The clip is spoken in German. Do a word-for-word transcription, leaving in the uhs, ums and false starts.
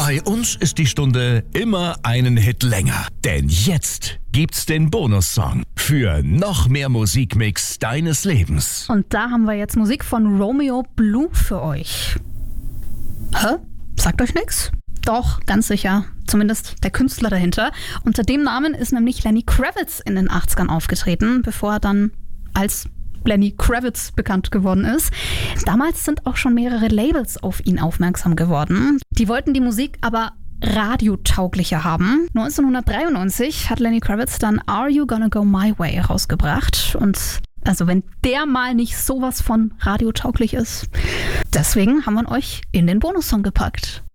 Bei uns ist die Stunde immer einen Hit länger. Denn jetzt gibt's den Bonussong für noch mehr Musikmix deines Lebens. Und da haben wir jetzt Musik von Romeo Blue für euch. Hä? Sagt euch nix? Doch, ganz sicher. Zumindest der Künstler dahinter. Unter dem Namen ist nämlich Lenny Kravitz in den achtzigern aufgetreten, bevor er dann als Lenny Kravitz bekannt geworden ist. Damals sind auch schon mehrere Labels auf ihn aufmerksam geworden. Die wollten die Musik aber radiotauglicher haben. neunzehnhundertdreiundneunzig hat Lenny Kravitz dann Are You Gonna Go My Way rausgebracht. Und also wenn der mal nicht sowas von radiotauglich ist. Deswegen haben wir ihn euch in den Bonussong gepackt.